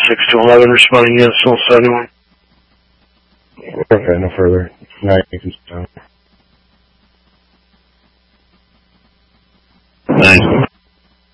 6-11, responding yes, all 71. Okay, no further. Night, you can stop.